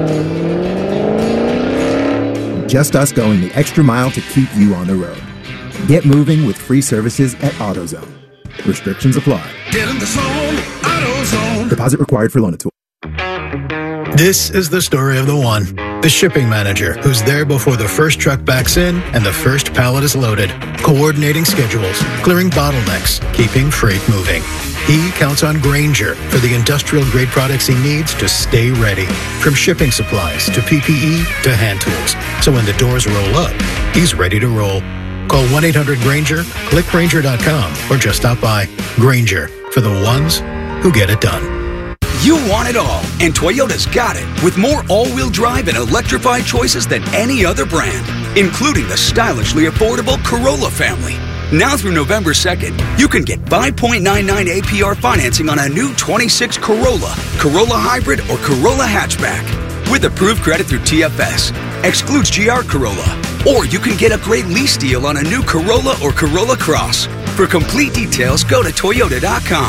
it. Just us going the extra mile to keep you on the road. Get moving with free services at AutoZone. Restrictions apply. Get in the zone, AutoZone. Deposit required for loan a tool. This is the story of the one, the shipping manager, who's there before the first truck backs in and the first pallet is loaded, coordinating schedules, clearing bottlenecks, keeping freight moving. He counts on Grainger for the industrial-grade products he needs to stay ready, from shipping supplies to P P E to hand tools. So when the doors roll up, he's ready to roll. Call one eight hundred Granger, click Granger dot com, or just stop by. Granger, for the ones who get it done. You want it all, and Toyota's got it, with more all-wheel drive and electrified choices than any other brand, including the stylishly affordable Corolla family. Now through November second, you can get five point nine nine A P R financing on a new twenty-six Corolla, Corolla Hybrid, or Corolla Hatchback. With approved credit through T F S. Excludes G R Corolla. Or you can get a great lease deal on a new Corolla or Corolla Cross. For complete details, go to Toyota dot com.